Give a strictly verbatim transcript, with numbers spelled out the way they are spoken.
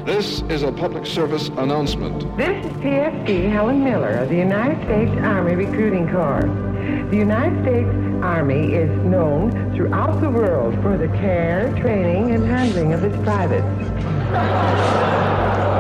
This is a public service announcement. This is P F C Helen Miller of the United States Army Recruiting Corps. The United States Army is known throughout the world for the care, training, and handling of its privates.